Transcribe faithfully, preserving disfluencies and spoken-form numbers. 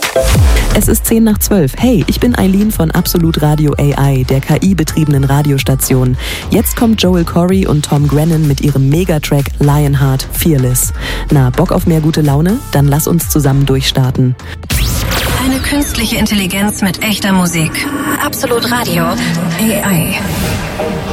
Es ist zehn nach zwölf. Hey, ich bin Eileen von Absolut Radio A I, der K I-betriebenen Radiostation. Jetzt kommt Joel Corry und Tom Grennan mit ihrem Megatrack Lionheart Fearless. Na, Bock auf mehr gute Laune? Dann lass uns zusammen durchstarten. Eine künstliche Intelligenz mit echter Musik. Absolut Radio A I.